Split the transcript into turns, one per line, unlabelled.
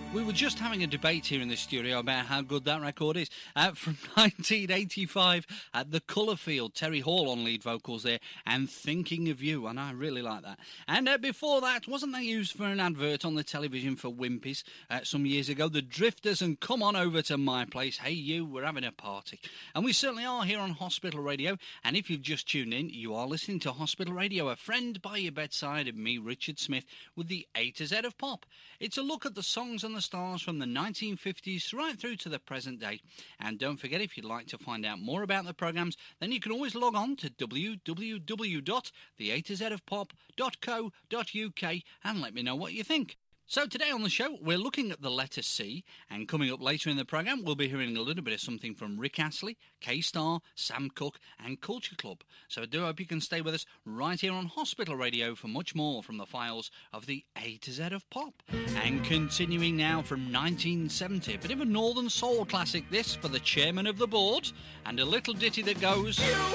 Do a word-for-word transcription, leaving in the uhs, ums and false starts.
We were just having a debate here in the studio about how good that record is. Uh, from nineteen eighty-five, at the Colourfield, Terry Hall on lead vocals there, and Thinking of You, and I really like that. And uh, before that, wasn't that used for an advert on the television for Wimpy's uh, some years ago? The Drifters and Come On Over to My Place. Hey you, we're having a party. And we certainly are here on Hospital Radio, and if you've just tuned in, you are listening to Hospital Radio, a friend by your bedside of me, Richard Smith, with the A to Z of pop. It's a look at the songs and the stars from the nineteen fifties right through to the present day. And don't forget, if you'd like to find out more about the programmes, then you can always log on to w w w dot the a to z of pop dot co dot u k and let me know what you think. So today on the show, we're looking at the letter C, and coming up later in the programme, we'll be hearing a little bit of something from Rick Astley, K-Star, Sam Cooke and Culture Club. So I do hope you can stay with us right here on Hospital Radio for much more from the files of the A to Z of Pop. And continuing now from nineteen seventy, a bit of a Northern Soul classic this for the chairman of the board, and a little ditty that goes... You